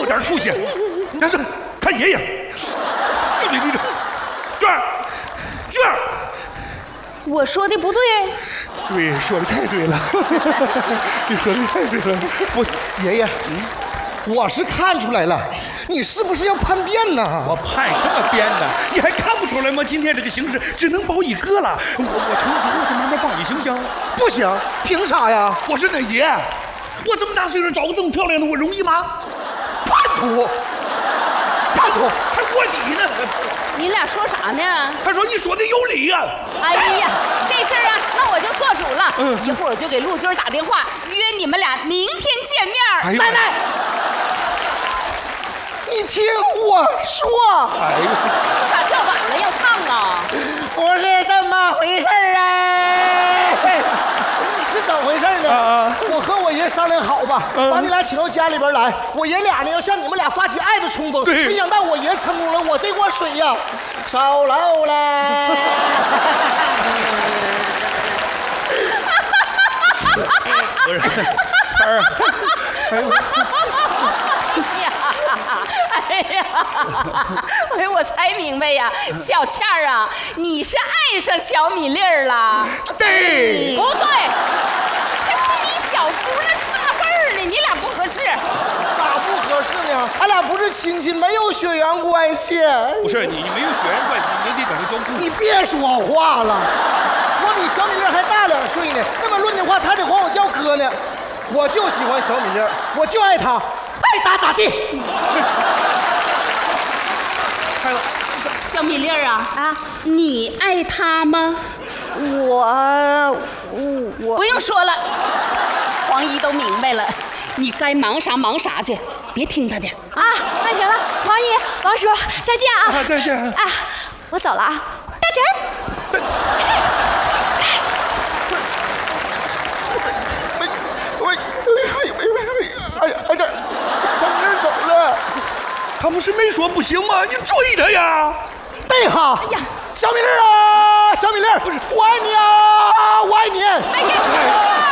点出息。但是看爷爷，就你这娟儿， 我说的不对。 对，说的太对了，你说的太对了。 我爷爷，我是看出来了，你是不是要叛变呢？ 我叛什么变呢？你还看不出来吗？今天这个形势只能保一个了。我成了之后就慢慢帮你，行不行？ 不行，凭啥呀？ 我是那爷，我这么大岁数找个这么漂亮的，我容易吗？ 叛徒，叛徒， 还卧底呢！ 你俩说啥呢？ 他说你说的有理呀。 哎呀，这事儿啊，那我就做主了。一会儿我就给陆军打电话，约你们俩明天见面。 哎呦奶奶， 你听我说， 哎呦， 咋叫晚了要唱啊？ 不是这么回事哎，是怎么回事呢？我和我爷商量好吧，把你俩请到家里边来，我爷俩呢要向你们俩发起爱的冲锋。 对， 没想到我爷成功了，我这锅水呀烧漏了。 不是，儿， 哎呀，我才明白呀，小倩儿啊，你是爱上小米粒儿了？ 对， 不对，这是你小姑娘差辈儿呢，你俩不合适。 咋不合适呢？俺俩不是亲戚，没有血缘关系。 不是你没有血缘关系，你得跟他交故。 你别说话了，我比小米粒还大2岁呢。那么论的话，他得管我叫哥呢。我就喜欢小米粒，我就爱他，爱咋咋地。 开了， 小米粒儿啊，你爱他吗？ 我不用说了，黄姨都明白了，你该忙啥忙啥去，别听他的。 啊，那行了，黄姨、王叔，再见啊！ 再见啊，我走了啊，大侄儿。 哎呀，这小米粒走了， 他不是没说不行吗？你追他呀！ 对哈。 哎呀， 小米粒啊，小米粒，不是我爱你啊，我爱你。 哎呀，